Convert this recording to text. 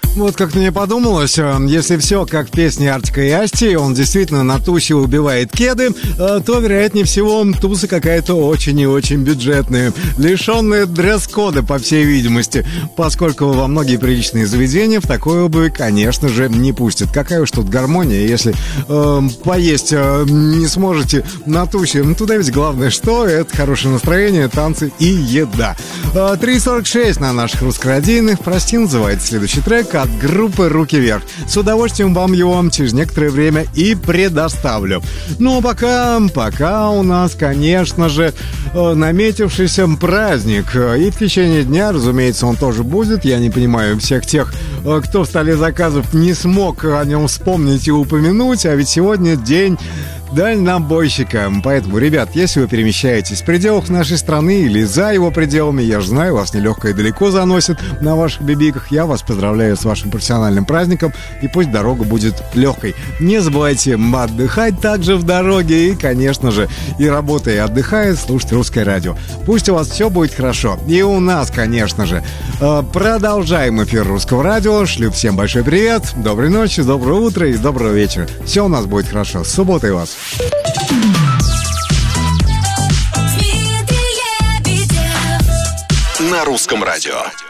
Вот как мне подумалось, если все как в песне Артика и Асти, он действительно на тусе убивает кеды, то, вероятнее всего, туса какая-то очень и очень бюджетная, лишенная дресс-кода, по всей видимости, поскольку во многие приличные заведения в такой обуви, конечно же, не пустят. Какая уж тут гармония, если поесть не сможете на тусе. Туда ведь главное что? Это хорошее настроение, танцы и еда. 3:46 на наших русскорадийных. «Прости» называется следующий трек от группы «Руки вверх». С удовольствием вам его через некоторое время и предоставлю. Ну, пока у нас, конечно же, наметившийся праздник. И в течение дня, разумеется, он тоже будет. Я не понимаю всех тех, кто в столе заказов не смог о нем вспомнить и упомянуть. А ведь сегодня день дальнобойщика. Поэтому, ребят, если вы перемещаетесь в пределах нашей страны или за его пределами, я же знаю, вас нелегко и далеко заносит на ваших бибиках, я вас поздравляю с вашим профессиональным праздником, и пусть дорога будет легкой. Не забывайте отдыхать также в дороге и, конечно же, и работая, и отдыхая, слушать русское радио. Пусть у вас все будет хорошо. И у нас, конечно же. Продолжаем эфир русского радио. Шлю всем большой привет, доброй ночи, доброе утро и доброго вечера. Все у нас будет хорошо. С субботой вас. На русском радио.